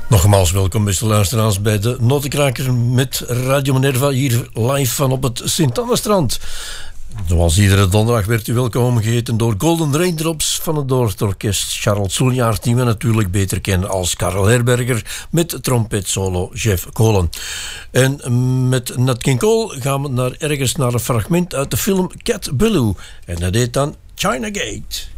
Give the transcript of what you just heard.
Nogmaals welkom beste luisteraars bij de Notenkraker met Radio Minerva hier live van op het Sint-Annestrand. Zoals iedere donderdag werd u welkom geheten door Golden Raindrops van het Noordorkest Charles Soeljaert, die we natuurlijk beter kennen als Karel Herberger, met trompetsolo Jeff Kolen. En met Nat King Cole gaan we ergens naar een fragment uit de film Cat Ballou. En dat heet dan China Gate.